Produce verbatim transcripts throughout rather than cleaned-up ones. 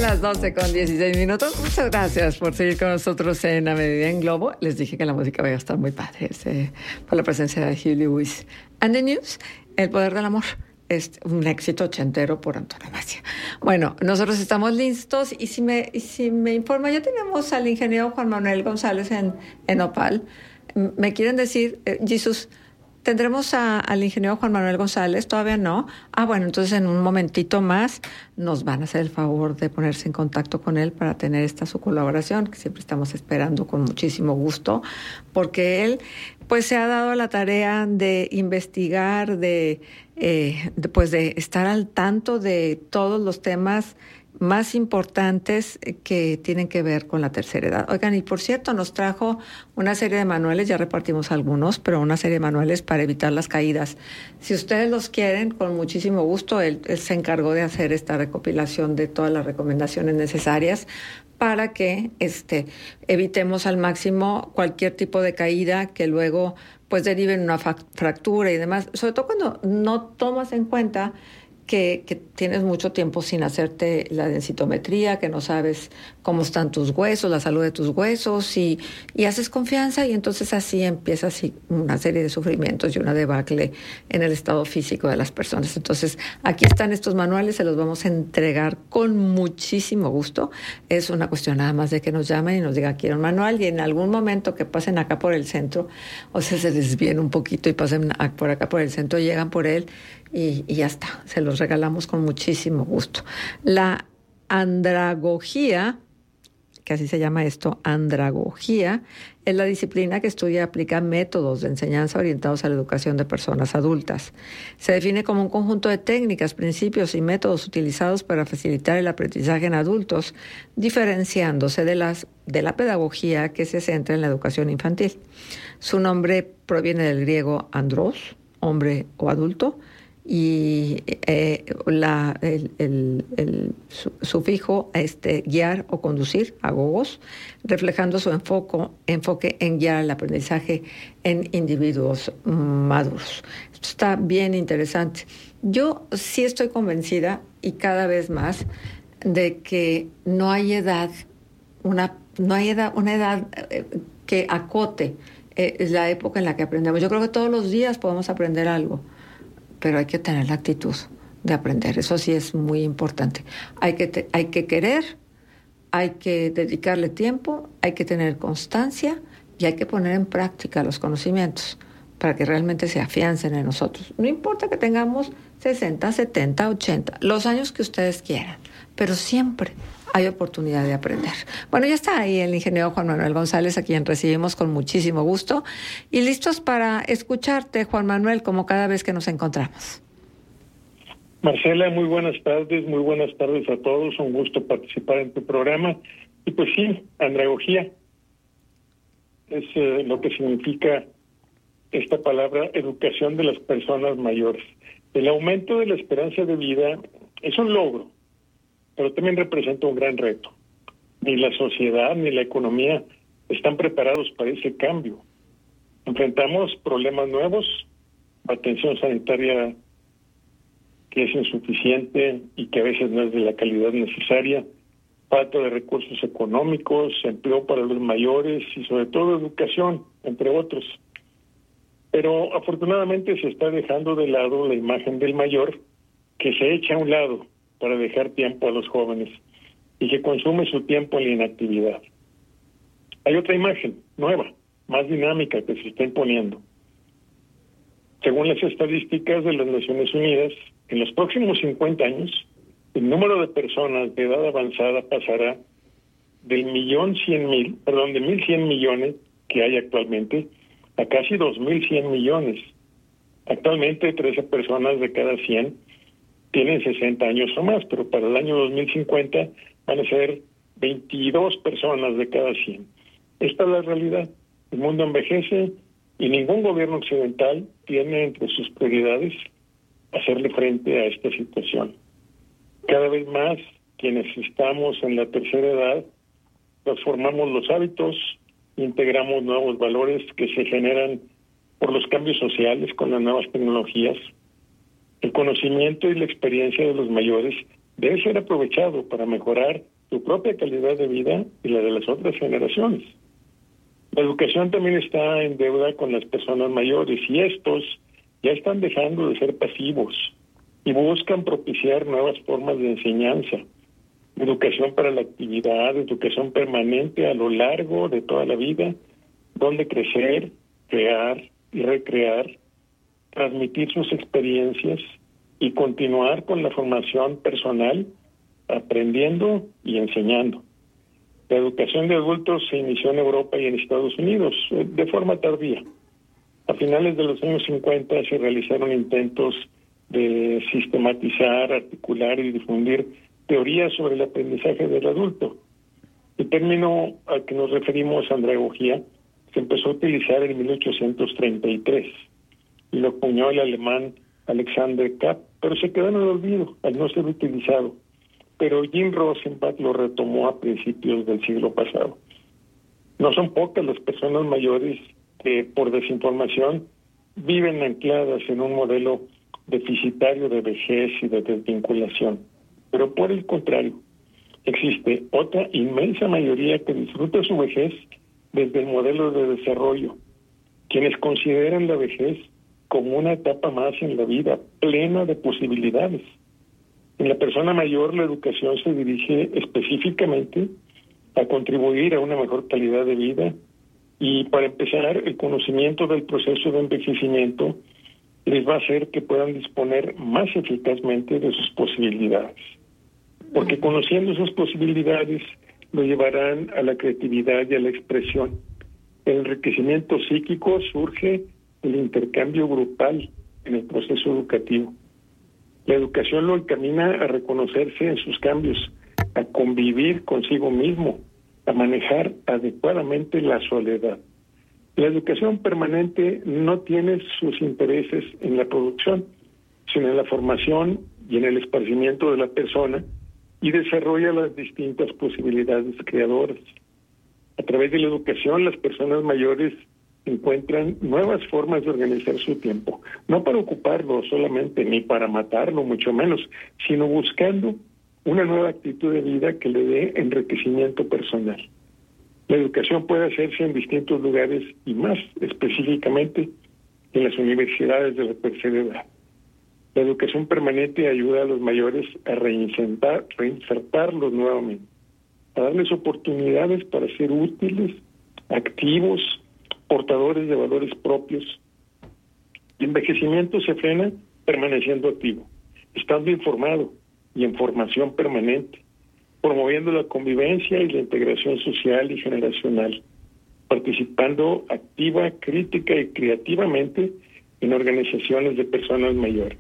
las doce con dieciséis minutos. Muchas gracias por seguir con nosotros en A Medida en Globo. Les dije que la música va a estar muy padre eh, por la presencia de Hugh Lewis. And the News, El Poder del Amor. Es un éxito ochentero por antonomasia. Bueno, nosotros estamos listos y si me, y si me informa, ya tenemos al ingeniero Juan Manuel González en, en Opal. Me quieren decir, eh, Jesús, ¿tendremos a, al ingeniero Juan Manuel González? Todavía no. Ah, bueno, entonces en un momentito más nos van a hacer el favor de ponerse en contacto con él para tener esta su colaboración, que siempre estamos esperando con muchísimo gusto, porque él pues se ha dado la tarea de investigar, de, eh, de pues de estar al tanto de todos los temas más importantes que tienen que ver con la tercera edad. Oigan, y por cierto, nos trajo una serie de manuales, ya repartimos algunos, pero una serie de manuales para evitar las caídas. Si ustedes los quieren, con muchísimo gusto, él, él se encargó de hacer esta recopilación de todas las recomendaciones necesarias para que este, evitemos al máximo cualquier tipo de caída que luego pues derive en una fractura y demás, sobre todo cuando no tomas en cuenta Que, que tienes mucho tiempo sin hacerte la densitometría, que no sabes cómo están tus huesos, la salud de tus huesos, y, y haces confianza y entonces así empieza así una serie de sufrimientos y una debacle en el estado físico de las personas. Entonces, aquí están estos manuales, se los vamos a entregar con muchísimo gusto. Es una cuestión nada más de que nos llamen y nos digan quiero un manual, y en algún momento que pasen acá por el centro, o sea, se desvíen un poquito y pasen por acá por el centro, llegan por él, Y, y ya está, se los regalamos con muchísimo gusto. La andragogía, que así se llama esto, andragogía, es la disciplina que estudia y aplica métodos de enseñanza orientados a la educación de personas adultas. Se define como un conjunto de técnicas, principios y métodos utilizados para facilitar el aprendizaje en adultos, diferenciándose de, las, de la pedagogía que se centra en la educación infantil. Su nombre proviene del griego andros, hombre o adulto, y eh, la, el, el, el sufijo este, guiar o conducir, agogos, reflejando su enfoque, enfoque en guiar el aprendizaje en individuos maduros. Esto está bien interesante. Yo sí estoy convencida, y cada vez más, de que no hay edad, una, no hay edad, una edad que acote eh, la época en la que aprendemos. Yo creo que todos los días podemos aprender algo, pero hay que tener la actitud de aprender. Eso sí es muy importante. Hay que, te, hay que querer, hay que dedicarle tiempo, hay que tener constancia y hay que poner en práctica los conocimientos para que realmente se afiancen en nosotros. No importa que tengamos sesenta, setenta, ochenta, los años que ustedes quieran, pero siempre hay oportunidad de aprender. Bueno, ya está ahí el ingeniero Juan Manuel González, a quien recibimos con muchísimo gusto, y listos para escucharte, Juan Manuel, como cada vez que nos encontramos. Marcela, muy buenas tardes, muy buenas tardes a todos, un gusto participar en tu programa. Y pues sí, andragogía es eh, lo que significa esta palabra, educación de las personas mayores. El aumento de la esperanza de vida es un logro, pero también representa un gran reto. Ni la sociedad ni la economía están preparados para ese cambio. Enfrentamos problemas nuevos, atención sanitaria que es insuficiente y que a veces no es de la calidad necesaria, falta de recursos económicos, empleo para los mayores y sobre todo educación, entre otros. Pero afortunadamente se está dejando de lado la imagen del mayor, que se echa a un lado para dejar tiempo a los jóvenes y que consume su tiempo en la inactividad. Hay otra imagen nueva, más dinámica, que se está imponiendo. Según las estadísticas de las Naciones Unidas, en los próximos cincuenta años, el número de personas de edad avanzada pasará del millón cien mil, perdón, de mil cien millones que hay actualmente a casi dos mil cien millones. Actualmente, trece personas de cada cien tienen sesenta años o más, pero para el año dos mil cincuenta van a ser veintidós personas de cada cien. Esta es la realidad. El mundo envejece y ningún gobierno occidental tiene entre sus prioridades hacerle frente a esta situación. Cada vez más, quienes estamos en la tercera edad, transformamos los hábitos, integramos nuevos valores que se generan por los cambios sociales con las nuevas tecnologías. El conocimiento y la experiencia de los mayores debe ser aprovechado para mejorar tu propia calidad de vida y la de las otras generaciones. La educación también está en deuda con las personas mayores y estos ya están dejando de ser pasivos y buscan propiciar nuevas formas de enseñanza. Educación para la actividad, educación permanente a lo largo de toda la vida, donde crecer, crear y recrear, transmitir sus experiencias y continuar con la formación personal, aprendiendo y enseñando. La educación de adultos se inició en Europa y en Estados Unidos de forma tardía. A finales de los años cincuenta se realizaron intentos de sistematizar, articular y difundir teorías sobre el aprendizaje del adulto. El término al que nos referimos, andragogía, se empezó a utilizar en mil ochocientos treinta y tres y lo acuñó el alemán Alexander Kapp, pero se quedó en el olvido al no ser utilizado. Pero Jim Rosenblatt lo retomó a principios del siglo pasado. No son pocas las personas mayores que, por desinformación, viven ancladas en un modelo deficitario de vejez y de desvinculación. Pero por el contrario, existe otra inmensa mayoría que disfruta su vejez desde el modelo de desarrollo, quienes consideran la vejez como una etapa más en la vida, plena de posibilidades. En la persona mayor, la educación se dirige específicamente a contribuir a una mejor calidad de vida y, para empezar, el conocimiento del proceso de envejecimiento les va a hacer que puedan disponer más eficazmente de sus posibilidades. Porque conociendo esas posibilidades lo llevarán a la creatividad y a la expresión. El enriquecimiento psíquico surge del intercambio grupal en el proceso educativo. La educación lo encamina a reconocerse en sus cambios, a convivir consigo mismo, a manejar adecuadamente la soledad. La educación permanente no tiene sus intereses en la producción, sino en la formación y en el esparcimiento de la persona, y desarrolla las distintas posibilidades creadoras. A través de la educación, las personas mayores encuentran nuevas formas de organizar su tiempo, no para ocuparlo solamente, ni para matarlo, mucho menos, sino buscando una nueva actitud de vida que le dé enriquecimiento personal. La educación puede hacerse en distintos lugares y más específicamente en las universidades de la tercera edad. La educación permanente ayuda a los mayores a reinsertar, reinsertarlos nuevamente, a darles oportunidades para ser útiles, activos, portadores de valores propios. El envejecimiento se frena permaneciendo activo, estando informado y en formación permanente, promoviendo la convivencia y la integración social y generacional, participando activa, crítica y creativamente en organizaciones de personas mayores.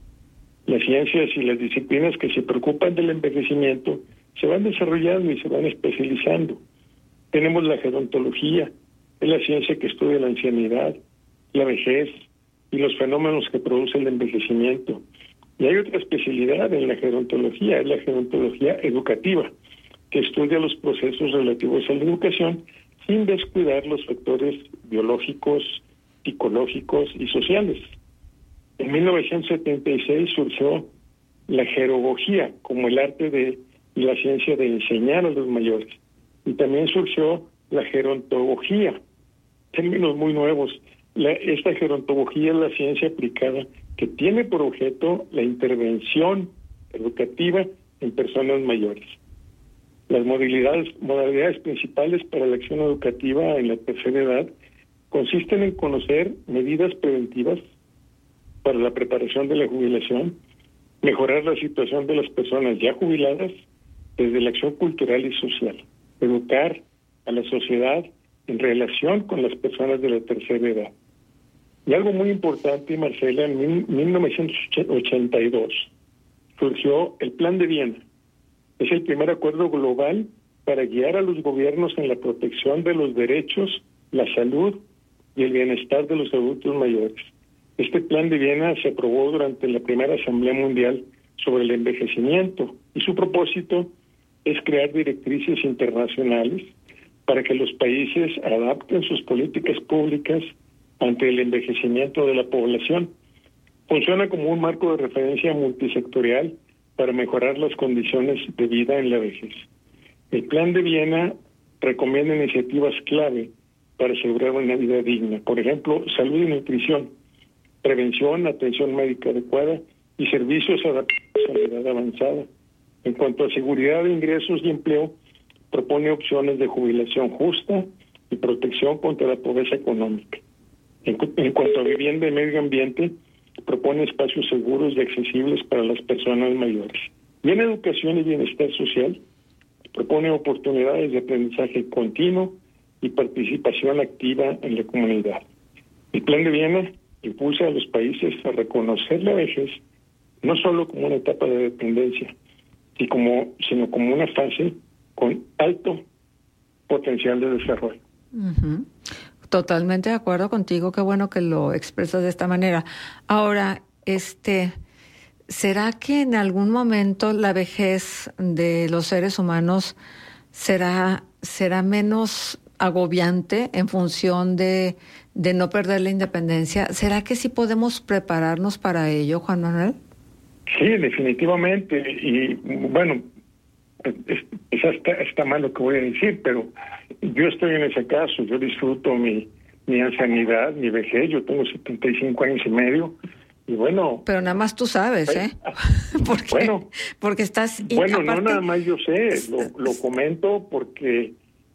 Las ciencias y las disciplinas que se preocupan del envejecimiento se van desarrollando y se van especializando. Tenemos la gerontología, es la ciencia que estudia la ancianidad, la vejez y los fenómenos que produce el envejecimiento. Y hay otra especialidad en la gerontología, es la gerontología educativa, que estudia los procesos relativos a la educación sin descuidar los factores biológicos, psicológicos y sociales. En mil novecientos setenta y seis surgió la gerogogía como el arte de y la ciencia de enseñar a los mayores. Y también surgió la gerontología, términos muy nuevos. La, esta gerontología es la ciencia aplicada que tiene por objeto la intervención educativa en personas mayores. Las modalidades, modalidades principales para la acción educativa en la tercera edad consisten en conocer medidas preventivas para la preparación de la jubilación, mejorar la situación de las personas ya jubiladas desde la acción cultural y social, educar a la sociedad en relación con las personas de la tercera edad. Y algo muy importante, Marcela, en mil novecientos ochenta y dos surgió el Plan de Viena. Es el primer acuerdo global para guiar a los gobiernos en la protección de los derechos, la salud y el bienestar de los adultos mayores. Este Plan de Viena se aprobó durante la primera Asamblea Mundial sobre el Envejecimiento y su propósito es crear directrices internacionales para que los países adapten sus políticas públicas ante el envejecimiento de la población. Funciona como un marco de referencia multisectorial para mejorar las condiciones de vida en la vejez. El Plan de Viena recomienda iniciativas clave para asegurar una vida digna. Por ejemplo, salud y nutrición, prevención, atención médica adecuada y servicios adaptados a la edad avanzada. En cuanto a seguridad de ingresos y empleo, propone opciones de jubilación justa y protección contra la pobreza económica. En, en cuanto a vivienda y medio ambiente, propone espacios seguros y accesibles para las personas mayores. Y en educación y bienestar social, propone oportunidades de aprendizaje continuo y participación activa en la comunidad. El Plan de Viena impulsa a los países a reconocer la vejez no solo como una etapa de dependencia, sino como, sino como una fase con alto potencial de desarrollo. Uh-huh. Totalmente de acuerdo contigo, qué bueno que lo expresas de esta manera. Ahora, este, ¿será que en algún momento la vejez de los seres humanos será, será menos agobiante en función de, de no perder la independencia? ¿Será que sí podemos prepararnos para ello, Juan Manuel? Sí, definitivamente. Y bueno, es, es hasta, está mal lo que voy a decir, pero yo estoy en ese caso. Yo disfruto mi, mi ancianidad, mi vejez. Yo tengo setenta y cinco años y medio. Y bueno... Pero nada más tú sabes, ¿eh? porque, bueno, porque estás... Bueno, aparte, no nada más yo sé. Lo, lo comento porque...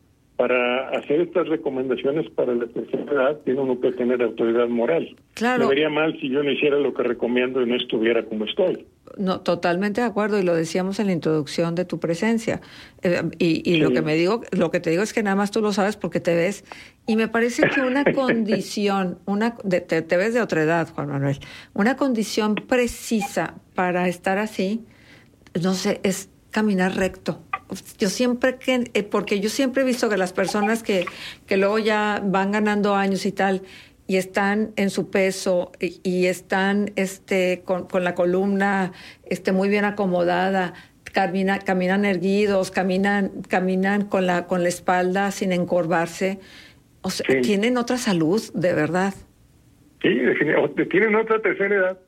Para hacer estas recomendaciones para la tercera edad, tiene uno que tener autoridad moral. Claro. Me vería mal si yo no hiciera lo que recomiendo y no estuviera como estoy. No, totalmente de acuerdo, y lo decíamos en la introducción de tu presencia. Eh, y y sí. lo que me digo, lo que te digo es que nada más tú lo sabes porque te ves. Y me parece que una condición, una de, te, te ves de otra edad, Juan Manuel, una condición precisa para estar así, no sé, es caminar recto. Yo siempre que, eh, porque yo siempre he visto que las personas que, que luego ya van ganando años y tal, y están en su peso, y, y están este, con, con la columna este, muy bien acomodada, camina, caminan erguidos, caminan, caminan con la, con la espalda sin encorvarse, o sea, sí. Tienen otra salud, de verdad. Sí, tienen otra tercera edad.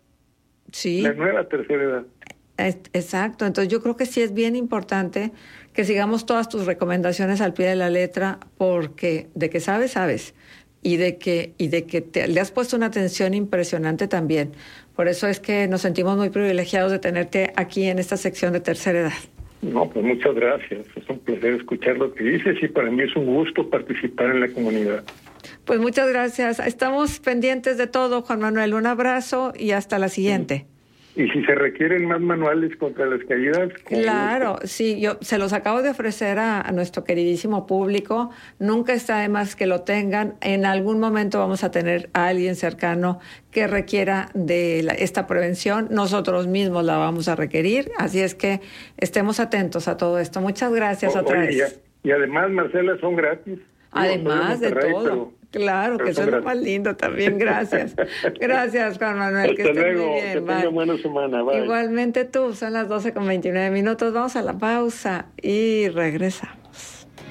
Sí. La nueva tercera edad. Exacto, entonces yo creo que sí es bien importante que sigamos todas tus recomendaciones al pie de la letra, porque de que sabes, sabes, y de que y de que te, le has puesto una atención impresionante también. Por eso es que nos sentimos muy privilegiados de tenerte aquí en esta sección de tercera edad. No, pues muchas gracias, es un placer escuchar lo que dices y para mí es un gusto participar en la comunidad. Pues muchas gracias, estamos pendientes de todo, Juan Manuel, un abrazo y hasta la siguiente. Sí. Y si se requieren más manuales contra las caídas... Claro, sí, yo se los acabo de ofrecer a, a nuestro queridísimo público. Nunca está de más que lo tengan. En algún momento vamos a tener a alguien cercano que requiera de la, esta prevención. Nosotros mismos la vamos a requerir. Así es que estemos atentos a todo esto. Muchas gracias o, otra oye, vez. Y, y además, Marcela, son gratis. Además de, Monterrey, de todo. Pero... Claro, Pero que eso es lo más lindo también. Gracias. Gracias, Juan Manuel. Hasta que estés luego. muy bien. Que tenga buena semana. Bye. Igualmente tú. Son las doce con veintinueve minutos. Vamos a la pausa y regresamos.